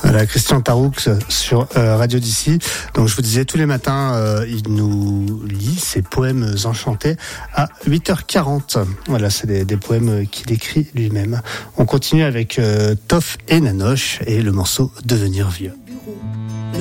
Voilà, Christian Taroux sur Radio d'ici. Donc je vous disais, tous les matins, il nous lit ses poèmes enchantés à 8h40. Voilà, c'est des poèmes qu'il écrit lui-même. On continue avec Toff et Nanoche et le morceau Devenir vieux.